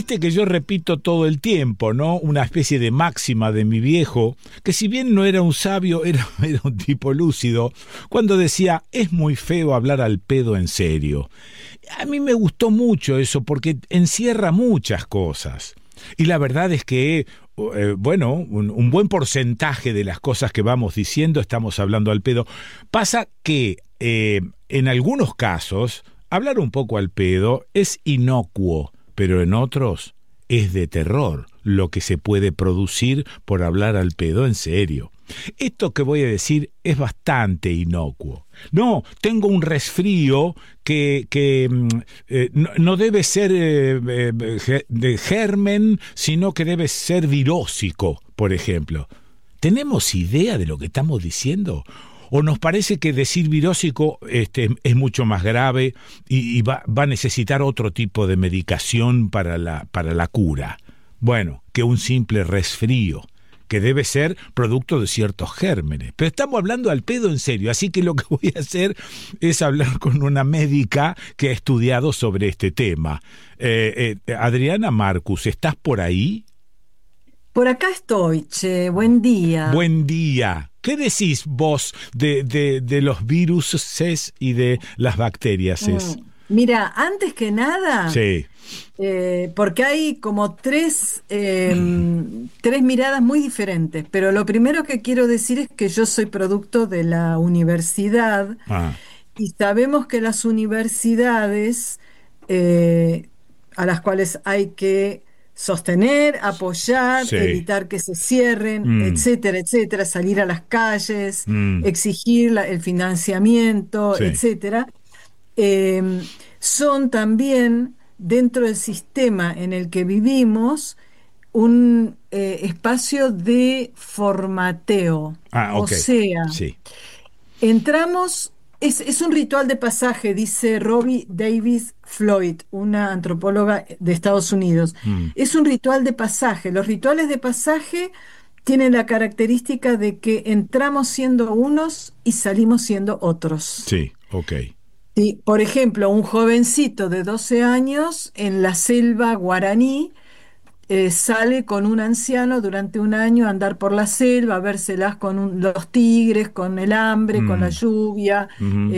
Viste que yo repito todo el tiempo, ¿no? Una especie de máxima de mi viejo, que si bien no era un sabio, era un tipo lúcido, cuando decía, es muy feo hablar al pedo en serio. A mí me gustó mucho eso porque encierra muchas cosas. Y la verdad es que, un buen porcentaje de las cosas que vamos diciendo estamos hablando al pedo. Pasa que en algunos casos, hablar un poco al pedo es inocuo, pero en otros es de terror lo que se puede producir por hablar al pedo en serio. Esto que voy a decir es bastante inocuo. No, tengo un resfrío que no debe ser de germen, sino que debe ser virósico, por ejemplo. ¿Tenemos idea de lo que estamos diciendo? ¿O nos parece que decir virósico es mucho más grave y va a necesitar otro tipo de medicación para la cura? Bueno, que un simple resfrío, que debe ser producto de ciertos gérmenes. Pero estamos hablando al pedo en serio, así que lo que voy a hacer es hablar con una médica que ha estudiado sobre este tema. Adriana Marcus, ¿estás por ahí? Por acá estoy, che, buen día. Buen día. ¿Qué decís vos de los viruses y de las bacterias? Mira, antes que nada, Sí. porque hay como tres miradas muy diferentes, pero lo primero que quiero decir es que yo soy producto de la universidad y sabemos que las universidades a las cuales hay que sostener, apoyar, Sí. evitar que se cierren, etcétera, etcétera, salir a las calles, exigir el financiamiento, Sí. etcétera, son también, dentro del sistema en el que vivimos, un espacio de formateo. Ok. O sea, Sí. entramos, es un ritual de pasaje, dice Robbie Davis Floyd, una antropóloga de Estados Unidos. Es un ritual de pasaje. Los rituales de pasaje tienen la característica de que entramos siendo unos y salimos siendo otros. Sí, ok. Sí, por ejemplo, un jovencito de 12 años en la selva guaraní sale con un anciano durante un año a andar por la selva, a vérselas con los tigres, con el hambre, con la lluvia,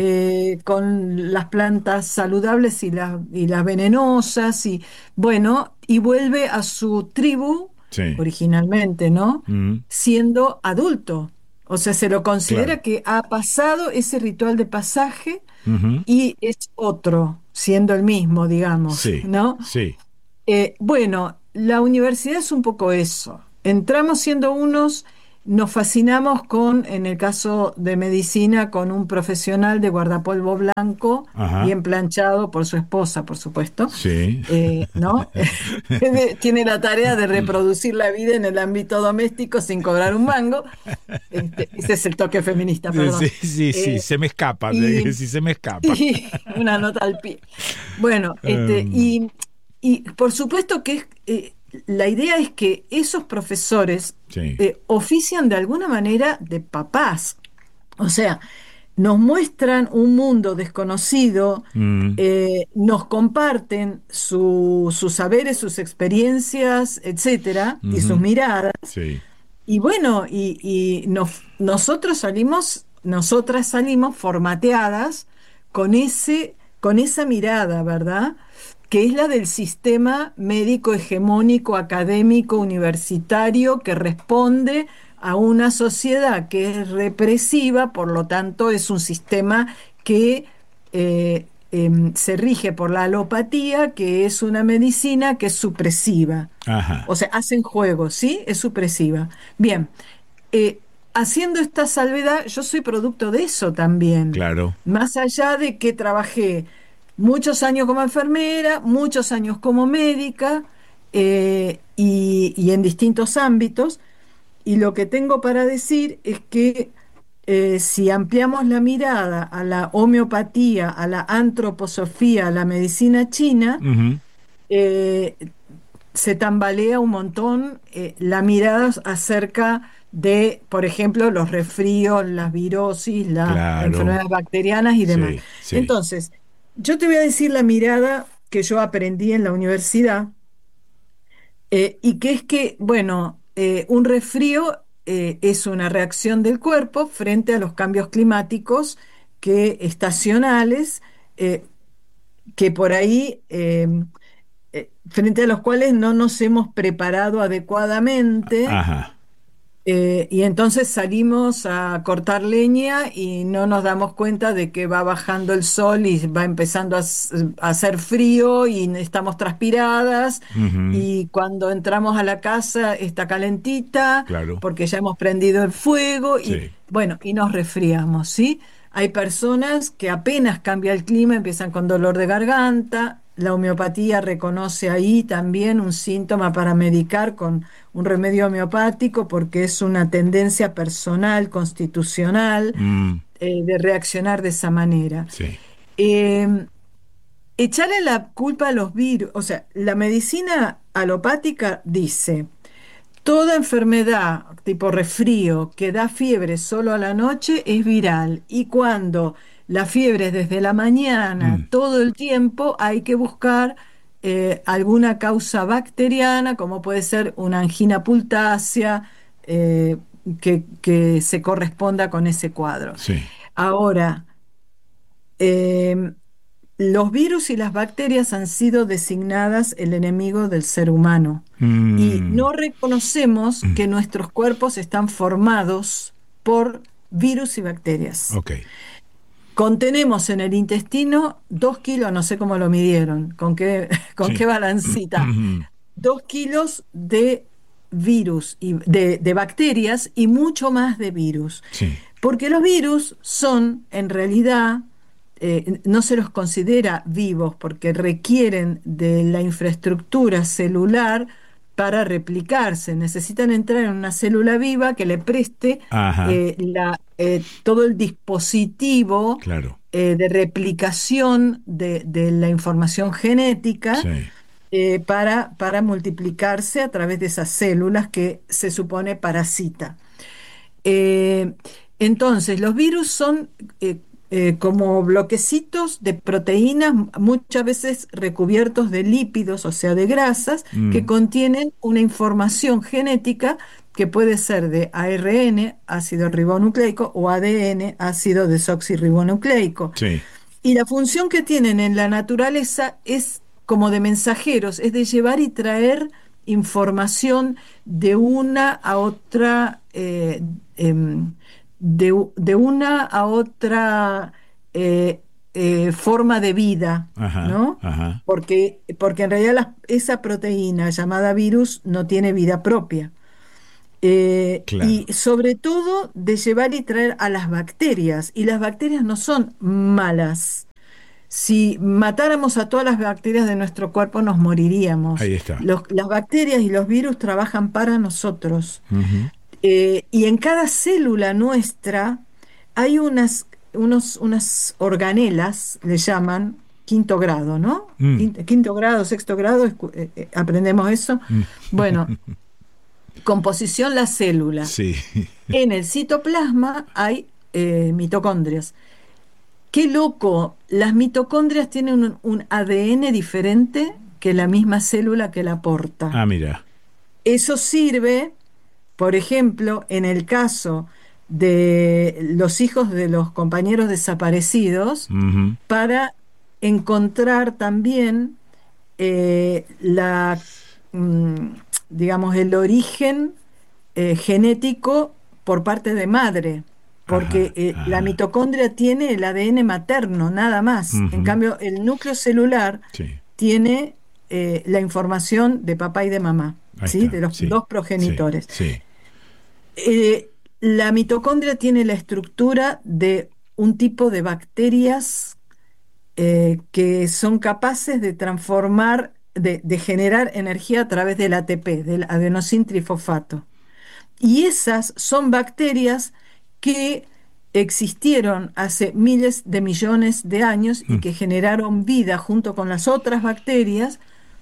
con las plantas saludables y las venenosas, y bueno, y vuelve a su tribu, Sí. originalmente, ¿no? Siendo adulto. O sea, se lo considera Claro. que ha pasado ese ritual de pasaje Ujú. y es otro, siendo el mismo, digamos, Sí, ¿no? sí. Bueno, la universidad es un poco eso. Entramos siendo unos, nos fascinamos con, en el caso de medicina, con un profesional de guardapolvo blanco, Ajá. bien planchado por su esposa, por supuesto, Sí. ¿no? Tiene la tarea de reproducir la vida en el ámbito doméstico sin cobrar un mango. Ese es el toque feminista, perdón. Sí, se me escapa, Y, sí, se me escapa. sí, una nota al pie. Bueno, Um, y por supuesto que la idea es que esos profesores sí. ofician de alguna manera de papás. O sea, nos muestran un mundo desconocido, nos comparten sus saberes, sus experiencias, etcétera, y sus Ujú. miradas. Sí. Y bueno, nosotras salimos formateadas con esa mirada, ¿verdad? Que es la del sistema médico hegemónico, académico, universitario, que responde a una sociedad que es represiva, por lo tanto es un sistema que se rige por la alopatía, que es una medicina que es supresiva. Ajá. O sea, hacen juego, ¿sí? Es supresiva. Bien, eh, haciendo esta salvedad, yo soy producto de eso también. Claro. Más allá de que trabajé muchos años como enfermera, muchos años como médica, y en distintos ámbitos, y lo que tengo para decir es que si ampliamos la mirada a la homeopatía, a la antroposofía, a la medicina china, Ujú. eh, se tambalea un montón la mirada acerca de, por ejemplo, los resfríos, las virosis, las Claro. enfermedades bacterianas y demás. Sí, sí. Entonces, yo te voy a decir la mirada que yo aprendí en la universidad, Y que es que, bueno, un resfrío es una reacción del cuerpo frente a los cambios climáticos que estacionales, eh, que por ahí, frente a los cuales no nos hemos preparado adecuadamente. Ajá. Y entonces salimos a cortar leña y no nos damos cuenta de que va bajando el sol y va empezando a hacer frío y estamos transpiradas, Ujú. y cuando entramos a la casa está calentita Claro. porque ya hemos prendido el fuego y Sí. bueno, y nos resfriamos, ¿sí? Hay personas que apenas cambia el clima empiezan con dolor de garganta. La homeopatía reconoce ahí también un síntoma para medicar con un remedio homeopático porque es una tendencia personal, constitucional, Mm, de reaccionar de esa manera. sí. Eh, Echarle la culpa a los virus, o sea, la medicina alopática dice, toda enfermedad tipo resfrío que da fiebre solo a la noche es viral, y cuando la fiebre es desde la mañana Mm, todo el tiempo hay que buscar alguna causa bacteriana, como puede ser una angina pultácea, que se corresponda con ese cuadro. sí. Ahora, eh, los virus y las bacterias han sido designadas el enemigo del ser humano y Mm, no reconocemos mm, que nuestros cuerpos están formados por virus y bacterias. ok. Contenemos en el intestino 2 kilos, no sé cómo lo midieron, con qué Sí. balancita, 2 kilos de virus y de bacterias y mucho más de virus. Sí. Porque los virus son, en realidad, no se los considera vivos porque requieren de la infraestructura celular para replicarse. Necesitan entrar en una célula viva que le preste Ajá. todo el dispositivo Claro. de replicación de la información genética, Sí. para multiplicarse a través de esas células que se supone parasita. Eh, entonces, los virus son como bloquecitos de proteínas, muchas veces recubiertos de lípidos, o sea, de grasas, que Mm, contienen una información genética que puede ser de ARN, ácido ribonucleico, o ADN, ácido desoxirribonucleico. sí. Y la función que tienen en la naturaleza es como de mensajeros, es de llevar y traer información de una a otra, de una a otra forma de vida, Ajá. ¿no? Ajá. Porque en realidad esa proteína llamada virus no tiene vida propia. Claro. Y sobre todo de llevar y traer a las bacterias. Y las bacterias no son malas. Si matáramos a todas las bacterias de nuestro cuerpo, nos moriríamos. Ahí está. Las bacterias y los virus trabajan para nosotros. Ujú. Y en cada célula nuestra hay unas organelas, le llaman, quinto grado, ¿no? Mm, Quinto grado, sexto grado, aprendemos eso. mm. Bueno, composición la célula. Sí. En el citoplasma hay mitocondrias. Qué loco, las mitocondrias tienen un ADN diferente que la misma célula que la porta. Ah, mira. Eso sirve, por ejemplo, en el caso de los hijos de los compañeros desaparecidos, Ujú. para encontrar también la, mm, digamos, el origen genético por parte de madre, porque Ajá. la Ajá. mitocondria tiene el ADN materno, nada más. En Ujú. cambio, el núcleo celular Sí. tiene la información de papá y de mamá, Ahí ¿sí? está. De los Sí. dos Sí. progenitores. Sí. La mitocondria tiene la estructura de un tipo de bacterias que son capaces de transformar, de generar energía a través del ATP, del adenosín trifosfato. Y esas son bacterias que existieron hace miles de millones de años y Mm. que generaron vida junto con las otras bacterias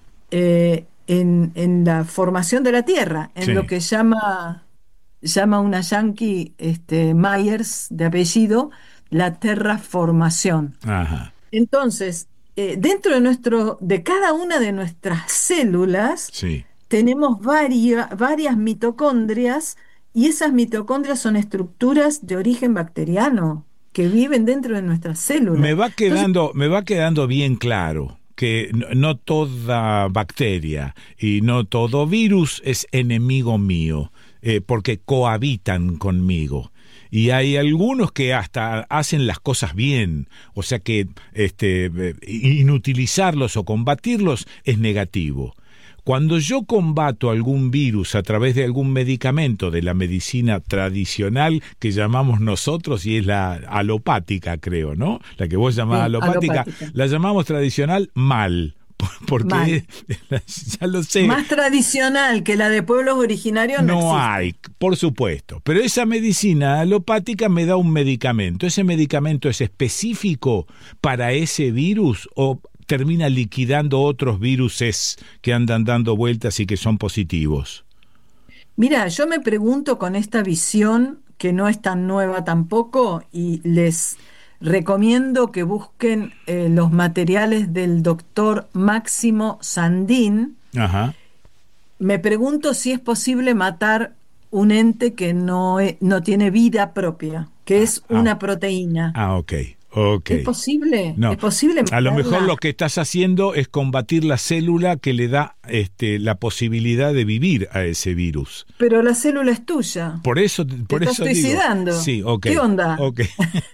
en la formación de la Tierra, en lo Sí. que llama una yankee, Myers de apellido, la terraformación. Ajá. Entonces, dentro de cada una de nuestras células, Sí. tenemos varias mitocondrias y esas mitocondrias son estructuras de origen bacteriano que viven dentro de nuestras células. Entonces, Me va quedando bien claro que no toda bacteria y no todo virus es enemigo mío, porque cohabitan conmigo. Y hay algunos que hasta hacen las cosas bien, o sea que inutilizarlos o combatirlos es negativo. Cuando yo combato algún virus a través de algún medicamento de la medicina tradicional que llamamos nosotros, y es la alopática, creo, ¿no? La que vos llamás alopática, la llamamos tradicional mal. Porque ya lo sé. Más tradicional que la de pueblos originarios no hay, por supuesto. Pero esa medicina alopática me da un medicamento. ¿Ese medicamento es específico para ese virus o termina liquidando otros viruses que andan dando vueltas y que son positivos? Mira, yo me pregunto con esta visión, que no es tan nueva tampoco, y les recomiendo que busquen los materiales del doctor Máximo Sandin. Ajá. Me pregunto si es posible matar un ente que no tiene vida propia, que es una proteína. Ok. Okay. ¿Es posible? No. ¿Es posible matarla? A lo mejor lo que estás haciendo es combatir la célula que le da la posibilidad de vivir a ese virus. Pero la célula es tuya. Por eso ¿Te estás suicidando? Sí, okay. ¿Qué onda? Okay.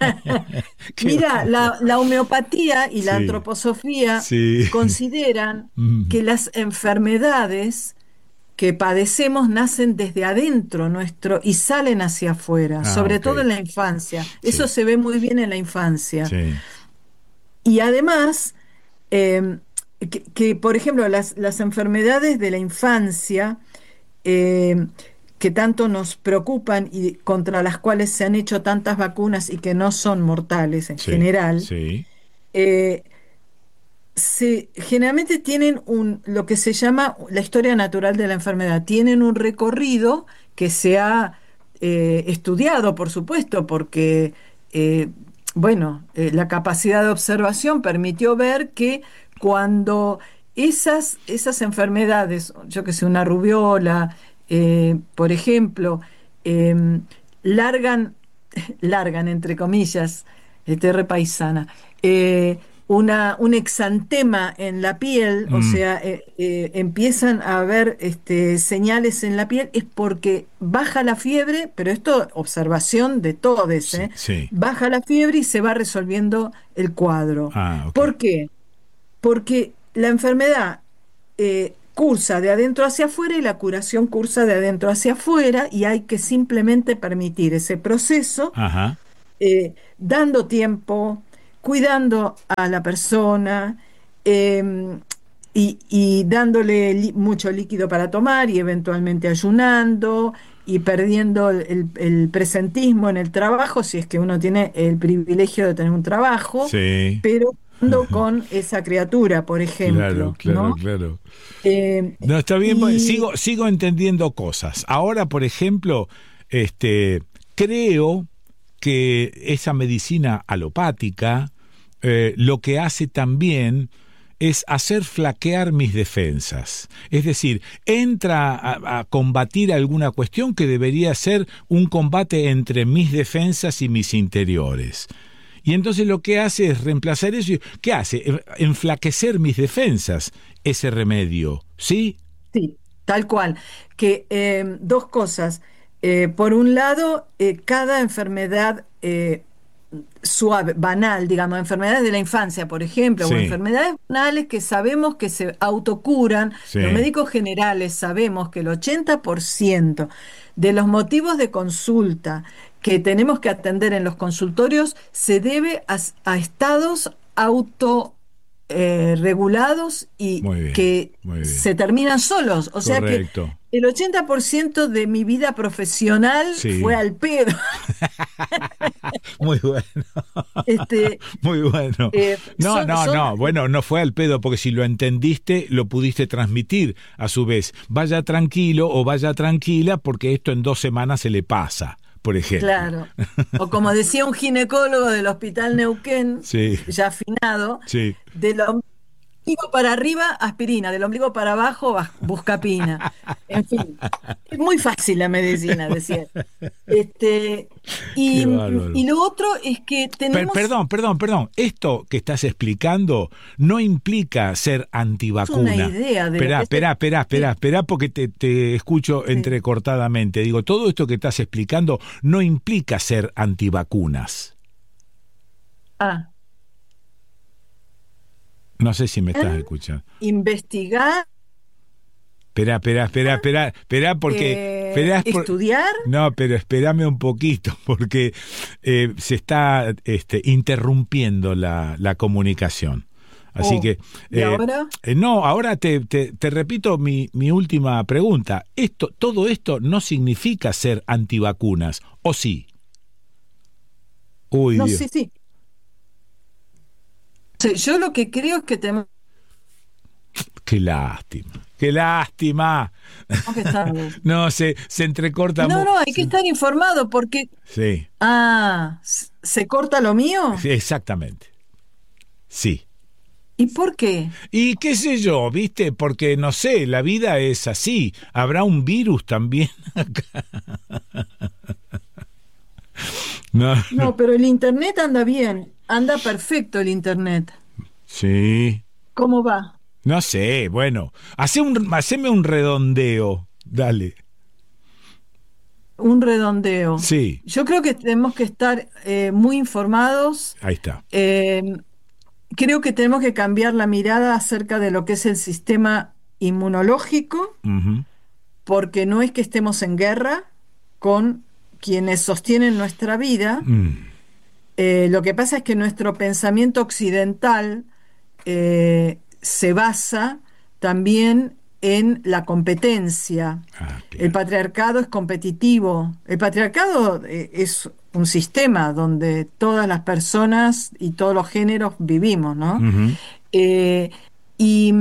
Mira, la homeopatía y la antroposofía consideran que las enfermedades que padecemos nacen desde adentro nuestro y salen hacia afuera, sobre todo en la infancia. Eso se ve muy bien en la infancia. Sí. Y además, que, por ejemplo, las enfermedades de la infancia que tanto nos preocupan y contra las cuales se han hecho tantas vacunas y que no son mortales en general, generalmente tienen lo que se llama la historia natural de la enfermedad. Tienen un recorrido que se ha estudiado, por supuesto, porque la capacidad de observación permitió ver que cuando esas enfermedades, yo que sé, una rubiola, por ejemplo, largan entre comillas, repaisana, un exantema en la piel, o sea, empiezan a haber señales en la piel, es porque baja la fiebre, pero esto observación de todos, baja la fiebre y se va resolviendo el cuadro. ¿Por qué? Porque la enfermedad cursa de adentro hacia afuera y la curación cursa de adentro hacia afuera, y hay que simplemente permitir ese proceso, dando tiempo, cuidando a la persona y dándole mucho líquido para tomar y eventualmente ayunando y perdiendo el presentismo en el trabajo, si es que uno tiene el privilegio de tener un trabajo, pero con esa criatura, por ejemplo. Claro. No, está bien, sigo entendiendo cosas. Ahora, por ejemplo, creo que esa medicina alopática lo que hace también es hacer flaquear mis defensas. Es decir, entra a combatir alguna cuestión que debería ser un combate entre mis defensas y mis interiores. Y entonces lo que hace es reemplazar eso. ¿Qué hace? Enflaquecer mis defensas, ese remedio, ¿sí? Sí, tal cual. Que dos cosas. Por un lado, cada enfermedad suave, banal, digamos, enfermedades de la infancia, por ejemplo, o enfermedades banales que sabemos que se autocuran, los médicos generales sabemos que el 80% de los motivos de consulta que tenemos que atender en los consultorios se debe a estados regulados y que se terminan solos. O sea que el 80% de mi vida profesional fue al pedo. Muy bueno. Muy bueno. Bueno, no fue al pedo, porque si lo entendiste, lo pudiste transmitir a su vez. Vaya tranquilo o vaya tranquila, porque esto en 2 semanas se le pasa, por ejemplo. Claro. O como decía un ginecólogo del Hospital Neuquén, ya afinado, ombligo para arriba, aspirina, del ombligo para abajo, buscapina. En fin, es muy fácil la medicina, decía. Este, Qué y, bárbaro. y lo otro es que tenemos Perdón. Esto que estás explicando no implica ser una antivacuna. idea de lo que es sí, Esperá, porque te escucho sí. entrecortadamente. Digo, todo esto que estás explicando no implica ser antivacunas. Ah, No sé si me estás en escuchando. investigar, Esperá, porque... estudiar. No, pero espérame un poquito, porque se está interrumpiendo la comunicación. Así Oh, que, y ahora, no, ahora te repito mi última pregunta. Todo esto no significa ser antivacunas, ¿o sí? Uy, no, Dios, sí, sí. Sí, yo lo que creo es que tenemos qué lástima, qué lástima. que estar. No, se entrecorta. No, no, hay que estar informado porque. Sí, Ah, ¿se corta lo mío? sí, exactamente. Sí. ¿Y por qué? Y qué sé yo, viste, porque no sé, la vida es así. Habrá un virus también. No, no. No, pero el internet anda bien, anda perfecto el internet. Sí. ¿Cómo va? No sé, bueno. Haceme un redondeo. Dale. Un redondeo. Sí, Yo creo que tenemos que estar muy informados. ahí está. eh, Creo que tenemos que cambiar la mirada acerca de lo que es el sistema inmunológico, Ujú. porque no es que estemos en guerra con quienes sostienen nuestra vida. Mm. Lo que pasa es que nuestro pensamiento occidental se basa también en la competencia. Ah, El claro. patriarcado es competitivo. El patriarcado es un sistema donde todas las personas y todos los géneros vivimos, ¿no? Ujú. Eh, y,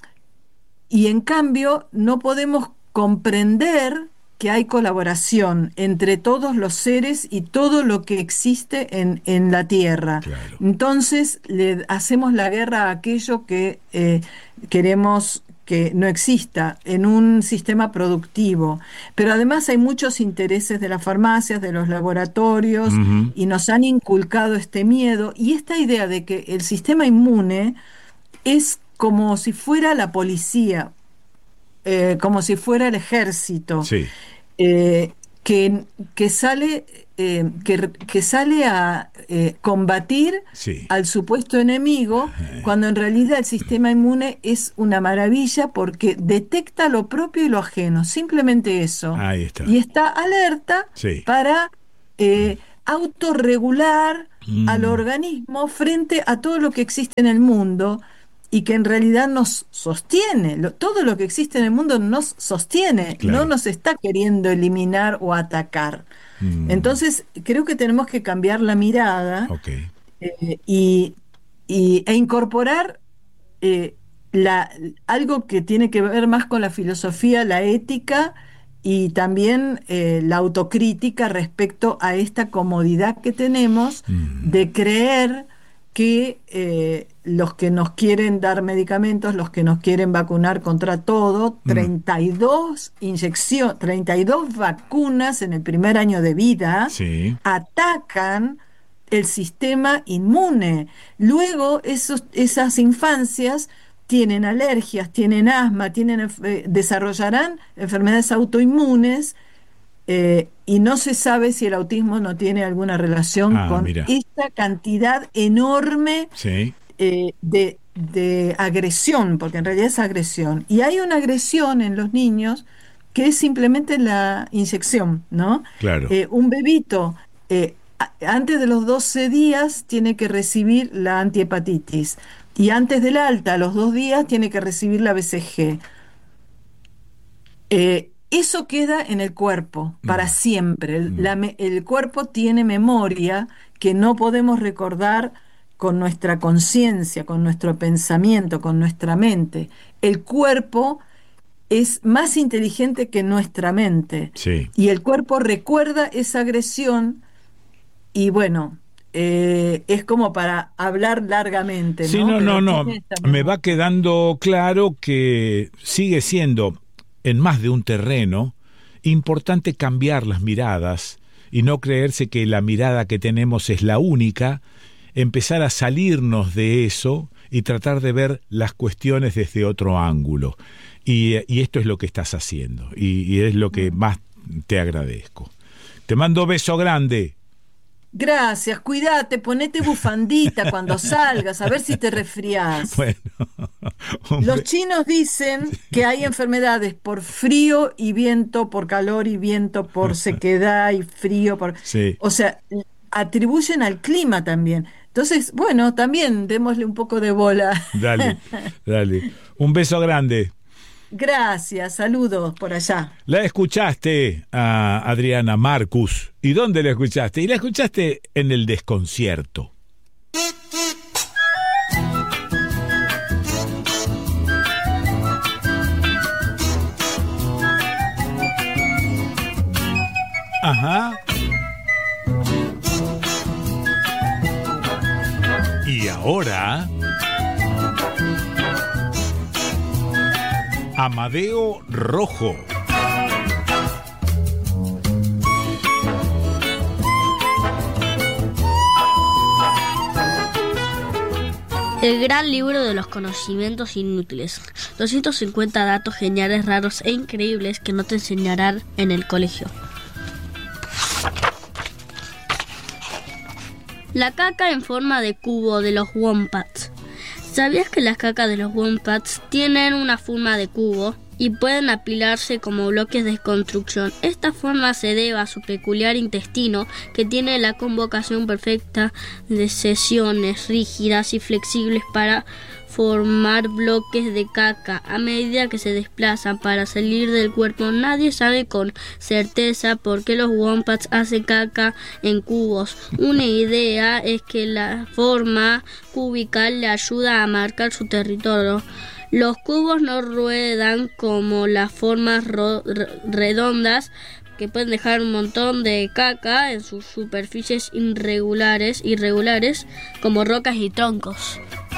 y en cambio no podemos comprender que hay colaboración entre todos los seres y todo lo que existe en la Tierra. Claro. Entonces le hacemos la guerra a aquello que queremos que no exista en un sistema productivo. Pero además hay muchos intereses de las farmacias, de los laboratorios, Ujú. y nos han inculcado este miedo y esta idea de que el sistema inmune es como si fuera la policía, como si fuera el ejército, Sí, eh, que sale, que sale a combatir sí. al supuesto enemigo, cuando en realidad el sistema inmune es una maravilla porque detecta lo propio y lo ajeno, simplemente eso, Ahí y está. está alerta Sí. para autorregular al Mm, organismo frente a todo lo que existe en el mundo y que en realidad nos sostiene. Todo lo que existe en el mundo nos sostiene, no claro. nos está queriendo eliminar o atacar. Mm, Entonces, creo que tenemos que cambiar la mirada ok. eh, y, e incorporar eh, la, algo que tiene que ver más con la filosofía, la ética y también la autocrítica respecto a esta comodidad que tenemos Mm, de creer que los que nos quieren dar medicamentos, los que nos quieren vacunar contra todo, mm. 32 inyecciones, 32 vacunas en el primer año de vida, Sí. atacan el sistema inmune. Luego esas infancias tienen alergias, tienen asma, desarrollarán enfermedades autoinmunes y no se sabe si el autismo no tiene alguna relación Ah, con mira. esta cantidad enorme Sí, de agresión, porque en realidad es agresión. Y hay una agresión en los niños que es simplemente la inyección, ¿no? claro. Un bebito antes de los 12 días tiene que recibir la antihepatitis y antes del alta, a los 2 días, tiene que recibir la BCG. Eso queda en el cuerpo para Mm, siempre. mm, El cuerpo tiene memoria que no podemos recordar con nuestra conciencia, con nuestro pensamiento, con nuestra mente. El cuerpo es más inteligente que nuestra mente sí. y el cuerpo recuerda esa agresión y bueno, es como para hablar largamente, Sí, ¿no? Pero no. tiene Me también... va quedando claro que sigue siendo, en más de un terreno, importante cambiar las miradas y no creerse que la mirada que tenemos es la única, empezar a salirnos de eso y tratar de ver las cuestiones desde otro ángulo. Y esto es lo que estás haciendo, y es lo que más te agradezco. Te mando beso grande. Gracias, cuídate, ponete bufandita cuando salgas, a ver si te resfriás. Bueno, un Los chinos dicen que hay enfermedades por frío y viento, por calor y viento, por sequedad y frío, sí, o sea, atribuyen al clima también. Entonces, bueno, también démosle un poco de bola. dale, dale. Un beso grande. Gracias, saludos por allá. La escuchaste a Adriana Marcus. ¿Y dónde la escuchaste? Y la escuchaste en el desconcierto. Ajá. Y ahora, Amadeo Rojo. El gran libro de los conocimientos inútiles. 250 datos geniales, raros e increíbles que no te enseñarán en el colegio. La caca en forma de cubo de los wombats. ¿Sabías que las cacas de los wombats tienen una forma de cubo y pueden apilarse como bloques de construcción? Esta forma se debe a su peculiar intestino, que tiene la convocación perfecta de secciones rígidas y flexibles para formar bloques de caca a medida que se desplazan para salir del cuerpo. Nadie sabe con certeza por qué los wombats hacen caca en cubos. Una idea es que la forma cubical le ayuda a marcar su territorio. Los cubos no ruedan como las formas redondas, que pueden dejar un montón de caca en sus superficies irregulares como rocas y troncos.